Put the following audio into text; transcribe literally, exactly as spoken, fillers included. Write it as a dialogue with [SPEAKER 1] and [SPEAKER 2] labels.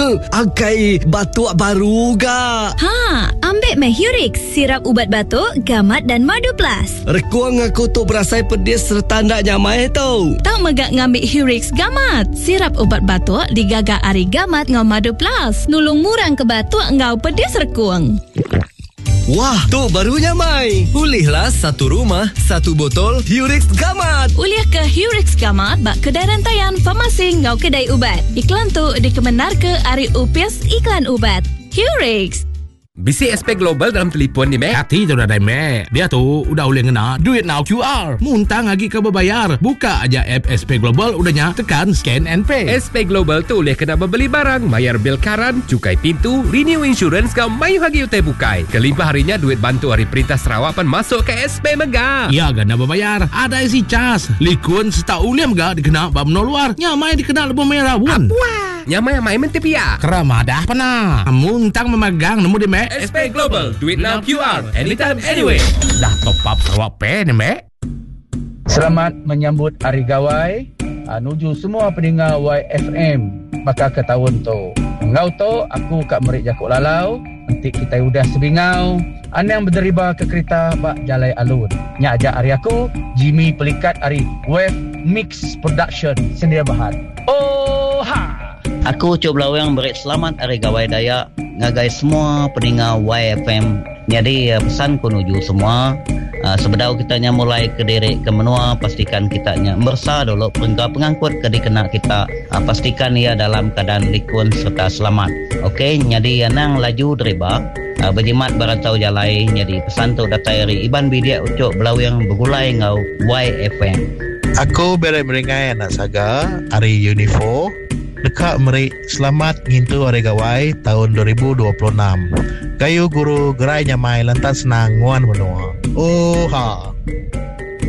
[SPEAKER 1] Angkai batuk baru ga.
[SPEAKER 2] Ha, ambil meh Hurix, sirap ubat batuk, gamat dan madu plus.
[SPEAKER 1] Rekuang aku tu berasai pedis serta ndak nyamai tau.
[SPEAKER 2] Tak megak ngambil Hurix gamat. Sirap ubat batuk digagak ari gamat ngau madu plus. Nulung murang ke batuk ngau pedis rekuang.
[SPEAKER 1] Wah, tu barunya Mai. Pulihlah satu rumah, satu botol Hurix Gamat.
[SPEAKER 2] Uliah ke Hurix Gamat bak kedai rantaian farmasi ngau kedai ubat. Iklan tu dikemenar ke Ari Upis Iklan Ubat. Hurix.
[SPEAKER 3] Bisi S P Global dalam telefon ni, Mek.
[SPEAKER 4] Hati tu dah dah, Mek. Dia tu udah boleh ngena duit now Q R. Muntang lagi ke berbayar. Buka aja app S P Global, udahnya tekan scan and pay.
[SPEAKER 3] S P Global tu boleh kena membeli barang, bayar bil karan, cukai pintu, renew insurance kau mayu hagi utai bukai. Kelimpah harinya duit bantu hari Perintah Sarawak pan masuk ke S P Mega.
[SPEAKER 4] Ya, gana berbayar. Ada isi cas. Likun seta uliam ga dikena bab no luar. Nyamai dikena lebih merah pun.
[SPEAKER 3] Wah, nyamai-nyamai mentepia.
[SPEAKER 4] Keramadah pernah. Muntang memegang nemu di Mek.
[SPEAKER 3] S P Global, do it now Q R, anytime, anywhere.
[SPEAKER 4] Dah top up Sarawak Pay ni, Mek.
[SPEAKER 5] Selamat menyambut Hari Gawai. Uh, nuju semua pendengar Y F M bakal ke tahun tu. Ngau tu aku kat Merik Jakuk Lalau. Nanti kita udah sebingau. Anang berderiba ke kereta bak Jalai Alun. Nya ajak hari aku Jimmy Pelikat hari Wave Mix Production Sendia Bahar. Oh ha.
[SPEAKER 6] Aku Cuk Belawang beri selamat Hari Gawai Dayak ngagai semua pendengar Y F M. Jadi pesan ku nuju semua uh, sebedau kitanya mulai ke derek ke menua, pastikan kitanya mersa dulu pengga pengangkut ke dikena kita, uh, pastikan ia dalam keadaan likun serta selamat. Okey, jadi anang laju deriba uh, berjimat barantau jalai. Jadi pesan tu datai ri Iban Bidia Ucuk Belawang bergulai ngau Y F M.
[SPEAKER 7] Aku berai meringai anak saga Hari Unifo dekat Merik selamat ngintu Hari Gawai tahun dua ribu dua puluh enam. Kayu guru gerai nyamai lantas senang nguan menua. Oh ha.